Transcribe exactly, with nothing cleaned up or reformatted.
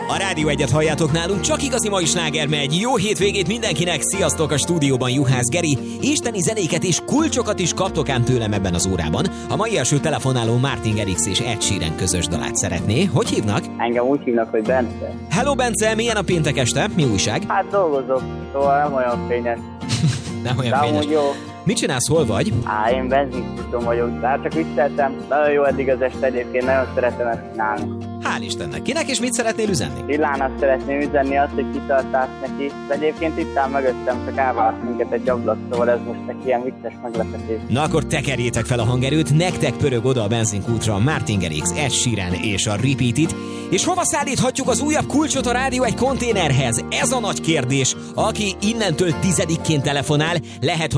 A Rádió Egyet halljátok nálunk, csak igazi mai sláger megy. Jó hétvégét mindenkinek, sziasztok, a stúdióban Juhász Geri. Isteni zenéket és kulcsokat is kaptok ám tőlem ebben az órában. A mai első telefonáló Martin Garrix és Ed Sheeran közös dalát szeretné. Hogy hívnak? Engem úgy hívnak, hogy Bence. Hello Bence, milyen a péntek este? Mi újság? Hát dolgozok, szóval nem olyan fényes. Nem olyan De fényes. jó. Mit csinálsz, hol vagy? Á, én benzinkúton vagyok, de hát csak vicceltem. Nagyon jó eddig az este, egyébként nagyon szeretem ezt csinálni. Hál' Istennek. Kinek és mit szeretnél üzenni? Illának szeretném üzenni azt, hogy kitartás neki. De egyébként itt áll mögöttem, csak elválaszt minket egy ablak, szóval ez most egy ilyen vicces meglepetés. Na akkor tekerjétek fel a hangerőt, nektek pörög oda a benzinkútra Martin Garrix, Ed Sheeran és a Repeat It. És hova szállíthatjuk az újabb kulcsot a rádió egy konténerhez? Ez a nagy kérdés. Aki innentől tizedikként telefonál, lehet,